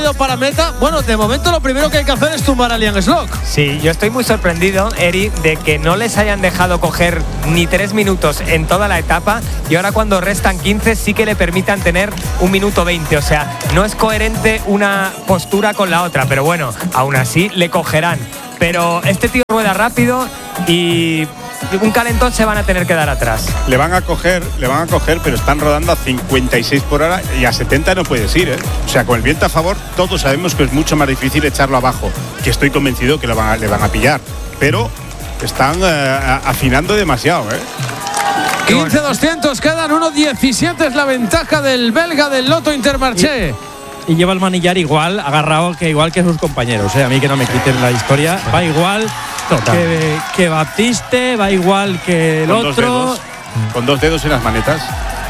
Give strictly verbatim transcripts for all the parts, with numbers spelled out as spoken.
recorrido para meta, bueno, de momento lo primero que hay que hacer es tumbar a Liam Slock. Sí, yo estoy muy sorprendido, Eri, de que no les hayan dejado coger ni tres minutos en toda la etapa y ahora cuando restan quince sí que le permitan tener un minuto veinte. O sea, no es coherente una postura con la otra, pero bueno, aún así le cogerán. Pero este tío rueda rápido y un calentón se van a tener que dar atrás. Le van a coger, le van a coger, pero están rodando a cincuenta y seis por hora y a setenta no puedes ir, ¿eh? O sea, con el viento a favor, todos sabemos que es mucho más difícil echarlo abajo, que estoy convencido que lo van a, le van a pillar. Pero están eh, afinando demasiado, ¿eh? quince doscientos quedan, uno diecisiete es la ventaja del belga del Lotto Intermarché. Y, y lleva el manillar igual, agarrado que igual que sus compañeros. ¿eh? A mí que no me quiten la historia. Va igual que, que Baptiste, va igual que el con otro. Dos dedos, con dos dedos en las manetas.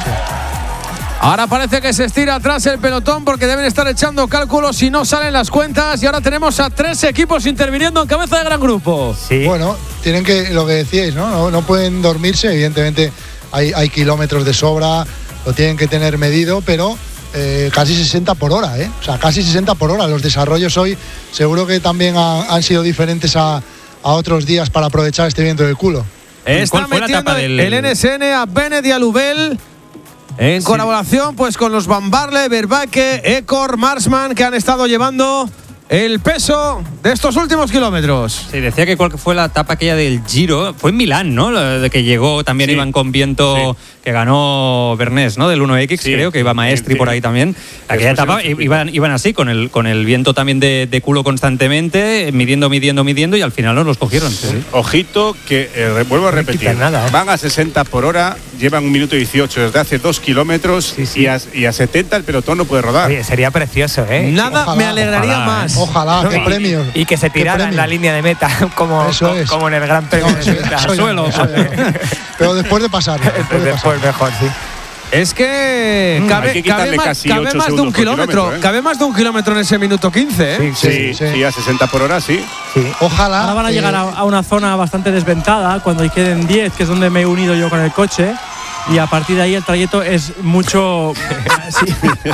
Ahora parece que se estira atrás el pelotón porque deben estar echando cálculos si no salen las cuentas. Y ahora tenemos a tres equipos interviniendo en cabeza de gran grupo. Sí. Bueno, tienen que, lo que decíais, ¿no? No, no pueden dormirse, evidentemente hay, hay kilómetros de sobra, lo tienen que tener medido, pero eh, casi sesenta por hora, ¿eh? O sea, casi sesenta por hora. Los desarrollos hoy seguro que también ha, han sido diferentes a, a otros días para aprovechar este viento del culo. Está metiendo del... el N S N a Bennett y a Lubel. En sí. colaboración pues con los Van Barle, Vervaeke, Ecor, Marsman, que han estado llevando el peso de estos últimos kilómetros. Sí, decía que cuál fue la etapa aquella del Giro, fue en Milán, ¿no? De que llegó, también sí. iban con viento, sí. que ganó Bernés, ¿no? Del uno equis, sí. creo, que iba Maestri sí. por ahí también. Aquella etapa iban, iban así, con el, con el viento también de, de culo constantemente, midiendo, midiendo, midiendo, y al final no los cogieron. Sí. Sí. Ojito, que eh, vuelvo a repetir, no nada, ¿eh? Van a sesenta por hora, llevan un minuto dieciocho desde hace dos kilómetros sí, sí. Y, a, y a setenta el pelotón no puede rodar. Oye, sería precioso, ¿eh? Nada ojalá, me alegraría ojalá, más. ¿eh? Ojalá, no, qué y, premios. Y que se tirara en la línea de meta, como, eso como, es. como en el Gran Premio no, de meta. Al suelo. Pero después de pasar. Después, de después pasar. Mejor, sí. Es que cabe, que cabe más, cabe más de un kilómetro, ¿eh? Cabe más de un kilómetro en ese minuto quince, ¿eh? Sí, sí, sí, sí a sesenta por hora, sí. sí. Ojalá. Ahora van a eh, llegar a, a una zona bastante desventada cuando queden diez, que es donde me he unido yo con el coche. Y a partir de ahí el trayecto es mucho sin,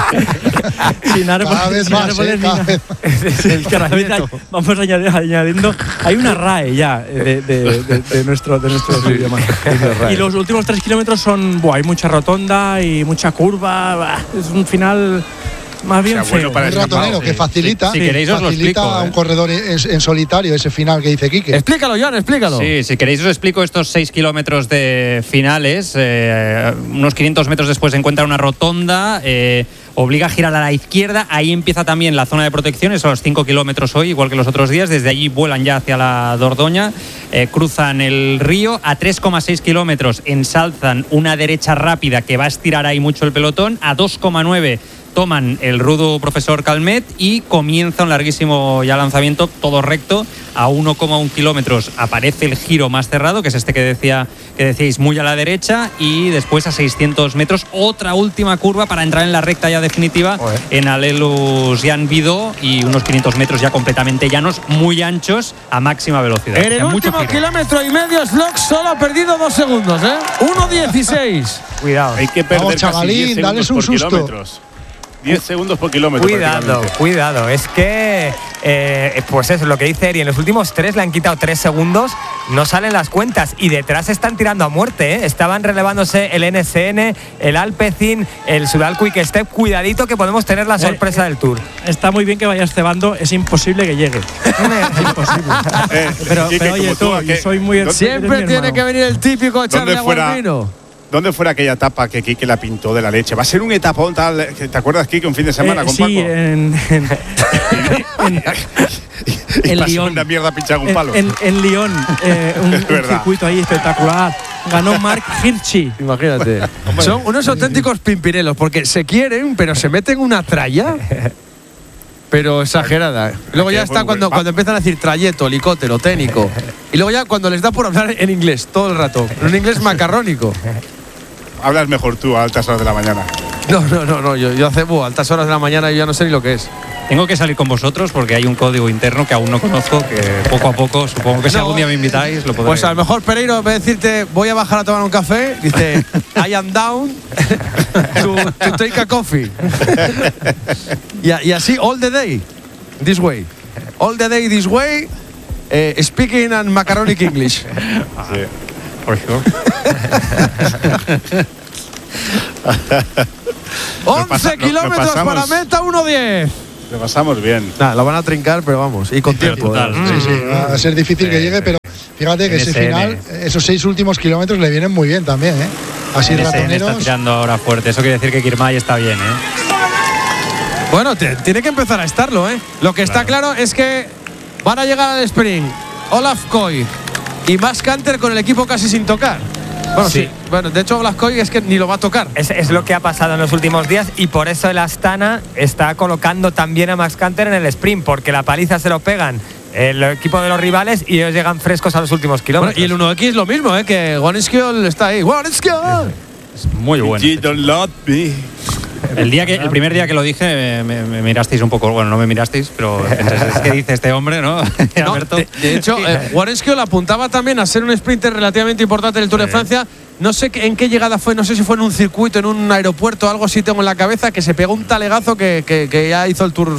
sin árboles, cada vez sin más, árboles eh, ni cada nada. vez. Cada vez hay, vamos añadiendo. Hay una R A E ya de, de, de, de nuestro de nuestros idiomas. Y los últimos tres kilómetros son, buah, hay mucha rotonda y mucha curva. Bah, es un final más bien, o sea, bueno, feo. Un ratonero que facilita, sí, si queréis os lo facilita explico, a un eh. corredor en, en solitario ese final que dice Quique. Explícalo, Joan, explícalo. Sí, si queréis os explico estos seis kilómetros de finales. Eh, unos quinientos metros después se encuentra una rotonda, eh, obliga a girar a la izquierda. Ahí empieza también la zona de protección, esos los cinco kilómetros hoy, igual que los otros días. Desde allí vuelan ya hacia la Dordoña, eh, cruzan el río. A tres coma seis kilómetros ensalzan una derecha rápida que va a estirar ahí mucho el pelotón. A dos coma nueve toman el rudo profesor Calmet y comienza un larguísimo ya lanzamiento, todo recto. A uno coma uno kilómetros aparece el giro más cerrado, que es este que decía que decíais, muy a la derecha, y después a seiscientos metros otra última curva para entrar en la recta ya definitiva. Joder. En Alelus Jan Vidó, y unos quinientos metros ya completamente llanos, muy anchos, a máxima velocidad. En el último kilómetro y medio, Slock solo ha perdido dos segundos, ¿eh? uno dieciséis. Cuidado. Hay que perder Vamos, casi chavalín, diez dales un por susto. Kilómetros. diez segundos por kilómetro. Cuidado, cuidado. Es que, eh, pues eso, lo que dice Eri, en los últimos tres le han quitado tres segundos, no salen las cuentas y detrás están tirando a muerte, ¿eh? Estaban relevándose el N S N, el Alpecin, el Sudal Quick Step. Cuidadito que podemos tener la sorpresa eh, del Tour. Está muy bien que vayas cebando, es imposible que llegue. Es imposible. Eh, pero, Quique, pero oye, tú, tú yo soy muy... Siempre tiene que venir el típico echarle agua al vino. ¿Dónde fuera aquella etapa que Quique la pintó de la leche? Va a ser un etapón tal. ¿Te acuerdas, Quique, un fin de semana eh, con sí, Paco? En, en, en, y en pasó Lyon. una mierda pinchado un palo. En, en, en Lyon, eh, un, un circuito ahí espectacular. Ganó Mark Hirschi. Imagínate. Son unos auténticos pimpinelos porque se quieren, pero se meten una tralla. Pero exagerada. Luego ya está cuando, cuando empiezan a decir trayecto, helicóptero, técnico. Y luego ya cuando les da por hablar en inglés todo el rato. En un inglés macarrónico. Hablas mejor tú a altas horas de la mañana. No, no, no, no. Yo, yo hace buh, altas horas de la mañana y ya no sé ni lo que es. Tengo que salir con vosotros porque hay un código interno que aún no conozco, que poco a poco, supongo que si No, algún día me invitáis, lo podré. Pues a lo mejor Pereiro, en vez de decirte voy a bajar a tomar un café, dice I am down to, to take a coffee. y, a- y así all the day, this way. All the day this way, eh, speaking and macaronic English. For sure. once pasa- lo- lo kilómetros pasamos. para meta, uno diez. Lo pasamos bien. Nada, lo van a trincar, pero vamos, y con tiempo. Total. ¿eh? Sí, sí, va a ser difícil que llegue, pero fíjate que N ese S N. final, esos seis últimos kilómetros le vienen muy bien también, ¿eh? Así N S N está ratoneros. tirando ahora fuerte. Eso quiere decir que Kirmay está bien, ¿eh? Bueno, te- tiene que empezar a estarlo, ¿eh? Lo que está claro es que van a llegar al sprint Olaf Koy y Max Canter con el equipo casi sin tocar. Bueno, sí. Sí. Bueno, de hecho, Olaf Koy es que ni lo va a tocar. Es, es lo que ha pasado en los últimos días y por eso el Astana está colocando también a Max Canter en el sprint, porque la paliza se lo pegan el equipo de los rivales y ellos llegan frescos a los últimos Bueno, kilómetros. y el uno X lo mismo, ¿eh? Que Wanenskiol está ahí. ¡Wanenskiol! Es muy bueno. You don't love me. El, día que, el primer día que lo dije me, me- me mirasteis un poco, bueno, no me mirasteis, pero pensáis, ¿qué dice este hombre, no? No, Alberto. de, de hecho, eh, Wanenskiol apuntaba también a ser un sprinter relativamente importante en el Tour de Francia. No sé qué- en qué llegada fue, no sé si fue en un circuito, en un aeropuerto, algo así tengo en la cabeza, que se pegó un talegazo que, que- que ya hizo el Tour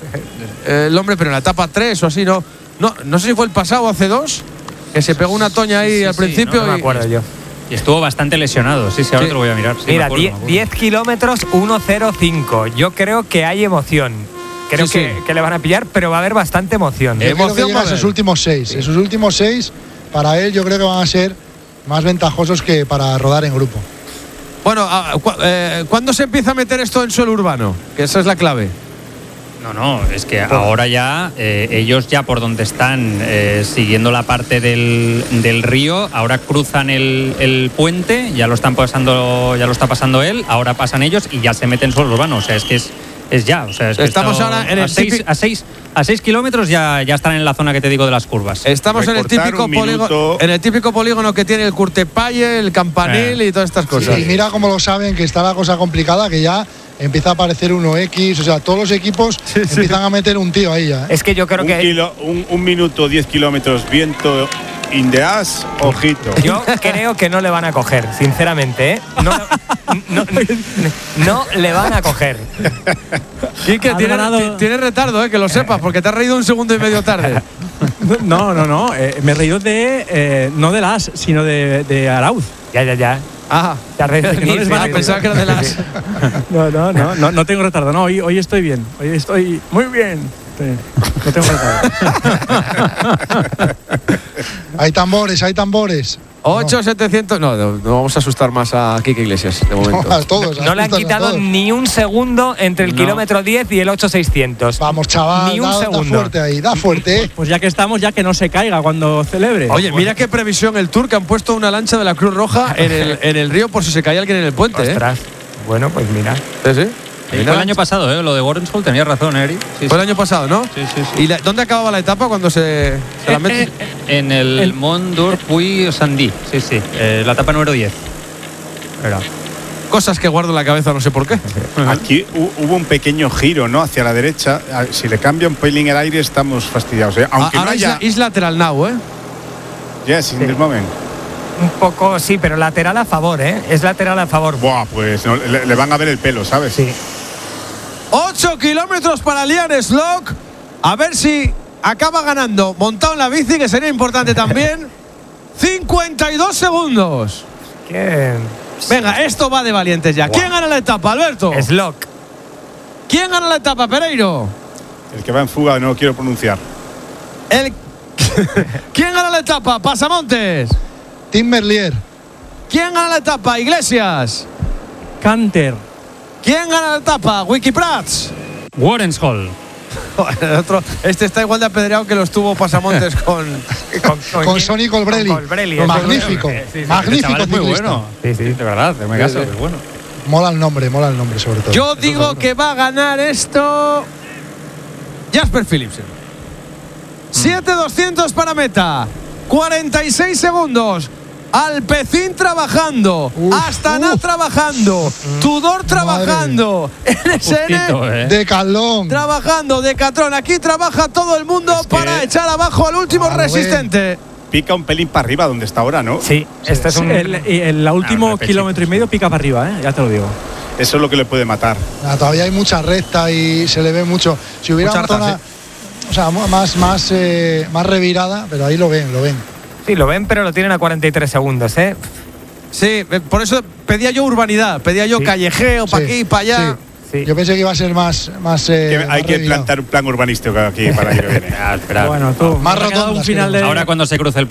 eh, el hombre, pero en la etapa tres o así, ¿no? No, no sé si fue el pasado o hace dos, que se pegó una toña ahí Sí, al sí, principio. no me y- acuerdo yo. Y estuvo bastante lesionado, sí, sí, ahora Sí. te lo voy a mirar. Sí, me Mira, acuerdo, diez me acuerdo. diez kilómetros, uno cero cinco. Yo creo que hay emoción. Creo Sí, que, sí. que le van a pillar, pero va a haber bastante emoción. Yo creo que Emoción llega va a a esos haber. últimos seis. Esos últimos seis, para él, yo creo que van a ser más ventajosos que para rodar en grupo. Bueno, ah, cu- eh, ¿cuándo se empieza a meter esto en suelo urbano? Que esa es la clave. No, no, es que ahora ya eh, ellos ya por donde están eh, siguiendo la parte del, del río, ahora cruzan el, el puente, ya lo están pasando, ya lo está pasando él, ahora pasan ellos y ya se meten en suelo urbano. O sea, es que es, es ya. O sea, es que Estamos esto- ahora en a el seis, típico- a seis a seis kilómetros ya, ya están en la zona que te digo de las curvas. Estamos en el Recortar típico un polígono, minuto. en el típico polígono que tiene el Curtepalle, el Campanil Eh. y todas estas cosas. Y mira cómo lo saben, que está la cosa complicada, que ya empieza a aparecer uno X. O sea, todos los equipos empiezan a meter un tío ahí ya. ¿eh? Es que yo creo Un, que kilo- un, un minuto, diez kilómetros, viento in the ass, ojito. yo creo que no le van a coger, sinceramente, ¿eh? No, no, no, no le van a coger. Quique, Has tiene, ganado. ti- tiene retardo, eh, que lo sepas, porque te has reído un segundo y medio tarde. No, no, no. eh, me he reído de. eh, no de las, sino de, de Arauz. Ya, ya, ya. Ah, Te has reído de Que no mí, les sí, van a sí, pensaba sí. que era de las. No, no, no, no, no tengo retardo. No, hoy, hoy estoy bien. Hoy estoy muy bien. Sí, no tengo retardo. Hay tambores, hay tambores. ocho setecientos. No, no, no vamos a asustar más a Quique Iglesias de momento. A todos, No le han asustan a quitado todos. ni un segundo entre el No. kilómetro diez y el ocho seiscientos. Vamos, chaval, Ni un da, da segundo. fuerte ahí, da fuerte. ¿eh? Pues ya que estamos, ya que no se caiga cuando celebre. Oye, mira qué previsión el Tour, que han puesto una lancha de la Cruz Roja en el, en el río por si se caía alguien en el puente. ¿eh? Ostras. Bueno, pues mira. Sí, sí. Fue el año pasado, ¿eh? Lo de Warren School, tenías razón, Eri. Sí, Fue el sí. año pasado, ¿no? Sí, sí, sí. ¿Y la- dónde acababa la etapa cuando se, se la mete? En el, El- Mont d'Orpuy Sandy, sí, sí. Eh, la etapa número diez. Era. Cosas que guardo en la cabeza, no sé por qué. Aquí hu- hubo un pequeño giro, ¿no? Hacia la derecha. A- Si le cambia un pelín el aire, estamos fastidiados. ¿eh? Aunque Ahora no haya. is, is lateral now, ¿eh? Yes, in this moment. Un poco, sí, pero lateral a favor, ¿eh? Es lateral a favor. Buah, pues no, le, le van a ver el pelo, ¿sabes? Sí. ocho kilómetros para Lian Slock. A ver si acaba ganando montado en la bici, que sería importante también. cincuenta y dos segundos. ¿Qué? Venga, esto va de valientes ya. ¿Quién gana la etapa, Alberto? Slock. ¿Quién gana la etapa, Pereiro? El que va en fuga no lo quiero pronunciar. El... ¿Quién gana la etapa? Pasamontes. Tim Merlier. ¿Quién gana la etapa? Iglesias. Canter. ¿Quién gana la etapa? Wiki Prats. Warren School. El otro- este está igual de apedreado que lo estuvo Pasamontes con. Con, Con Sonny Colbrelli. con Colbrelli, eso Magnífico. es. Sí, sí. Magnífico Chaval, es muy ciclista. bueno. Sí, sí. De verdad, me caso, es bueno. Mola el nombre, mola el nombre sobre todo. Yo digo que va a ganar esto. Jasper Philipsen. siete doscientos para meta. cuarenta y seis segundos. Alpecin trabajando, Uf, Astana uf. trabajando, Tudor trabajando, N S N Justito, ¿eh? Decathlon. trabajando, Decathlon. Aquí trabaja todo el mundo Es que- para echar abajo al último Ah, resistente. Pica un pelín para arriba donde está ahora, ¿no? Sí, este es un. El, el, el último Ah, un repechito. kilómetro y medio pica para arriba, ¿eh? Ya te lo digo. Eso es lo que le puede matar. Nada, todavía hay mucha recta y se le ve mucho. Si hubiera Mucha una zona, recta, o sea, mu- más, más, eh, más revirada, pero ahí lo ven, lo ven. Sí, lo ven, pero lo tienen a cuarenta y tres segundos, ¿eh? Sí, eh, por eso pedía yo urbanidad, pedía yo Sí. callejeo, para Sí, aquí, para allá. Sí. Yo pensé que iba a ser más, más eh, Que más hay que revirado. plantar un plan urbanístico aquí para el año que viene. Ah, espera. Bueno, tú. Más me ha quedado un rotondas final queremos. de. Ahora cuando se cruce el